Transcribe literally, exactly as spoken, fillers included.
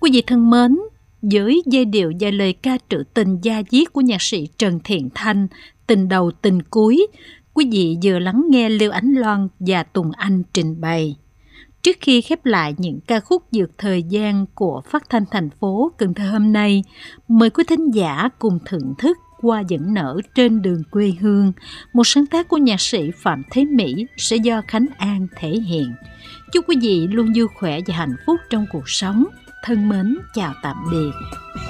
Quý vị thân mến, với giai điệu và lời ca trữ tình da diết của nhạc sĩ Trần Thiện Thanh, tình đầu tình cuối, quý vị vừa lắng nghe Lưu Ánh Loan và Tùng Anh trình bày. Trước khi khép lại những ca khúc vượt thời gian của Phát thanh thành phố Cần Thơ hôm nay, mời quý thính giả cùng thưởng thức Hoa Vẫn Nở trên đường quê hương, một sáng tác của nhạc sĩ Phạm Thế Mỹ sẽ do Khánh An thể hiện. Chúc quý vị luôn vui khỏe và hạnh phúc trong cuộc sống. Thân mến chào tạm biệt.